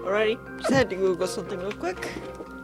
Alrighty, just had to Google something real quick.